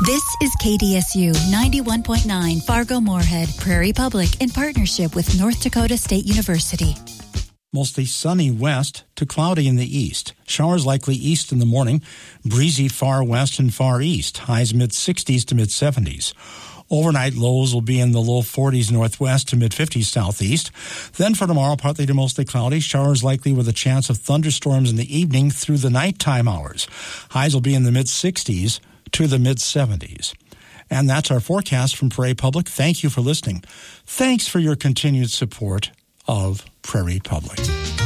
This is KDSU 91.9 Fargo-Moorhead, Prairie Public, in partnership with North Dakota State University. Mostly sunny west to cloudy in the east. Showers likely east in the morning. Breezy far west and far east. Highs mid-60s to mid-70s. Overnight lows will be in the low 40s northwest to mid-50s southeast. Then for tomorrow, partly to mostly cloudy. Showers likely with a chance of thunderstorms in the evening through the nighttime hours. Highs will be in the mid-60s to the mid-70s. And that's our forecast from Prairie Public. Thank you for listening. Thanks for your continued support of Prairie Public.